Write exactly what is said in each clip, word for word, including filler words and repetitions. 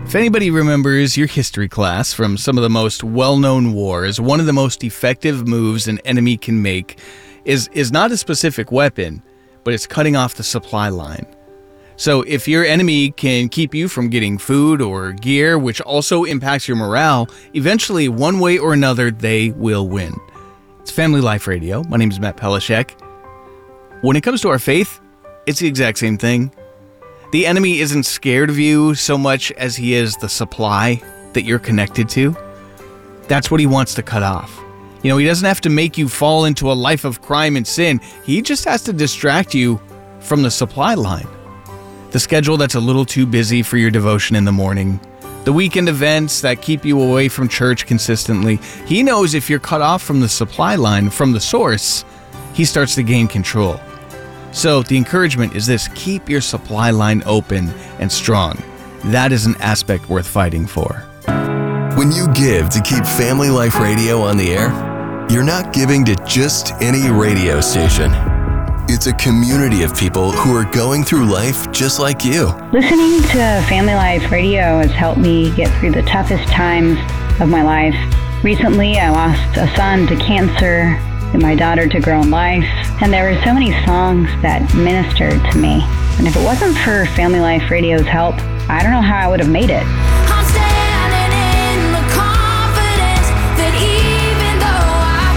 If anybody remembers your history class from some of the most well-known wars, one of the most effective moves an enemy can make is, is not a specific weapon, but it's cutting off the supply line. So if your enemy can keep you from getting food or gear, which also impacts your morale, eventually, one way or another, they will win. It's Family Life Radio. My name is Matt Pelishek. When it comes to our faith, it's the exact same thing. The enemy isn't scared of you so much as he is the supply that you're connected to. That's what he wants to cut off. You know, he doesn't have to make you fall into a life of crime and sin. He just has to distract you from the supply line. The schedule that's a little too busy for your devotion in the morning. The weekend events that keep you away from church consistently. He knows if you're cut off from the supply line, from the source, he starts to gain control. So the encouragement is this: keep your supply line open and strong. That is an aspect worth fighting for. When you give to keep Family Life Radio on the air, you're not giving to just any radio station. It's a community of people who are going through life just like you. Listening to Family Life Radio has helped me get through the toughest times of my life. Recently, I lost a son to cancer and my daughter to grown life, and there were so many songs that ministered to me. And if it wasn't for Family Life Radio's help, I don't know how I would have made it. I'm standing in the confidence that even though I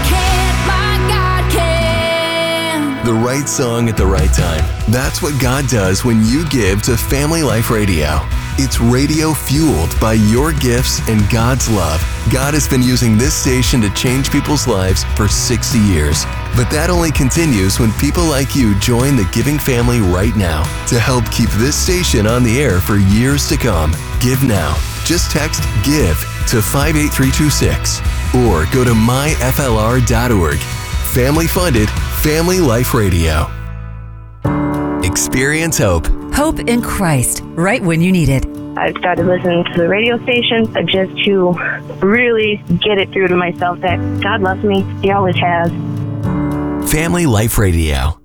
can't, my God can. The right song at the right time. That's what God does when you give to Family Life Radio. It's radio fueled by your gifts and God's love. God has been using this station to change people's lives for sixty years. But that only continues when people like you join the giving family right now to help keep this station on the air for years to come. Give now. Just text GIVE to five eight three two six or go to my f l r dot org. Family funded, Family Life Radio. Experience hope. Hope in Christ, right when you need it. I started listening to the radio station just to really get it through to myself that God loves me. He always has. Family Life Radio.